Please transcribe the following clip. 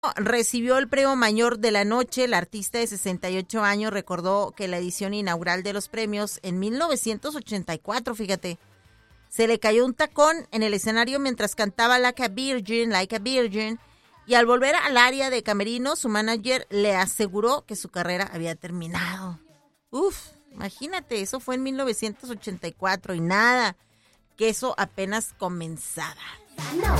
Recibió el premio mayor de la noche. La artista de 68 años recordó que la edición inaugural de los premios en 1984, fíjate, se le cayó un tacón en el escenario mientras cantaba Like a Virgin, y al volver al área de camerino, su manager le aseguró que su carrera había terminado. Imagínate, eso fue en 1984 y nada, que eso apenas comenzaba.